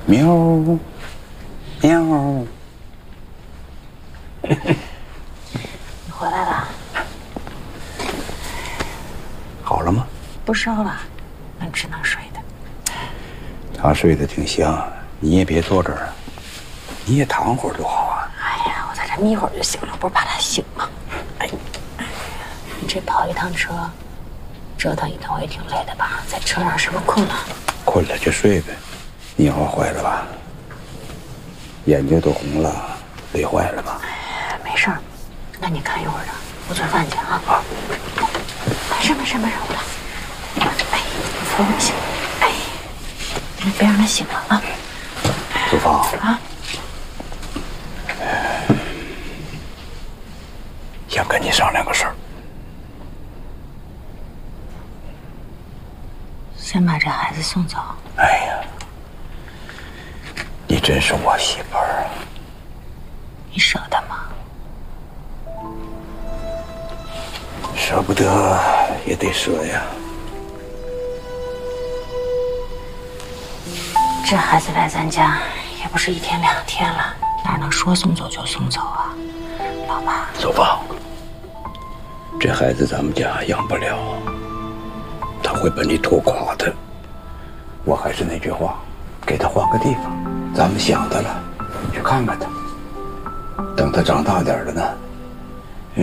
喵喵。 你回来了？ 好了吗？ 不烧了，能吃能睡的。 他睡得挺香，你也别坐这儿，你也躺会儿多好啊。 哎呀，我在这眯会儿就行了，不是怕他醒吗？哎，你这跑一趟车，折腾一趟我也挺累的吧？在车上是不是困了？ 困了就睡呗。你腰坏了吧？眼睛都红了，累坏了吧？ 哎，没事儿，那你看一会儿的，我做饭去啊。啊，没事，我来。哎，你扶我一下。哎，你别让他醒了啊。 祖芳啊， 想跟你商量个事儿。 先把这孩子送走。 哎呀，你真是我媳妇儿啊！ 你舍得吗？ 舍不得也得舍呀。 这孩子来咱家也不是1天2天了，哪能说送走就送走啊？老爸， 祖芳，这孩子咱们家养不了，他会把你拖垮的。我还是那句话，给他换个地方，咱们想他了，去看看他。等他长大点了呢，